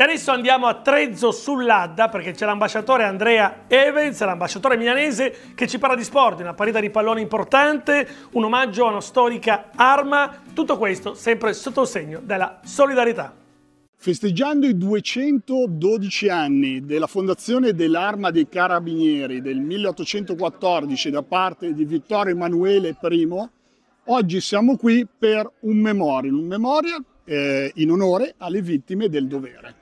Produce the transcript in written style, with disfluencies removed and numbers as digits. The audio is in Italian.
E adesso andiamo a Trezzo sull'Adda perché c'è l'ambasciatore Andrea Evans, l'ambasciatore milanese che ci parla di sport, una partita di pallone importante, un omaggio a una storica arma, tutto questo sempre sotto il segno della solidarietà. Festeggiando i 212 anni della fondazione dell'Arma dei Carabinieri del 1814 da parte di Vittorio Emanuele I, oggi siamo qui per un memorial in onore alle vittime del dovere.